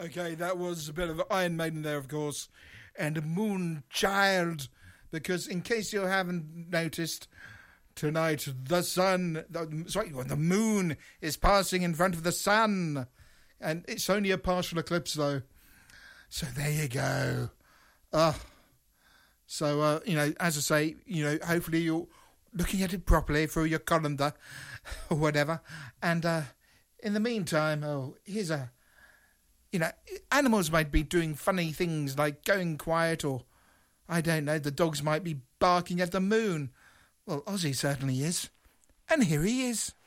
Okay, that was a bit of Iron Maiden there, of course, and Moon Child, because in case you haven't noticed, tonight the moon is passing in front of the sun, and it's only a partial eclipse though. So there you go. So as I say, hopefully you're looking at it properly through your calendar or whatever, and in the meantime, here's a. Animals might be doing funny things like going quiet, or, I don't know, the dogs might be barking at the moon. Well, Ozzy certainly is. And here he is.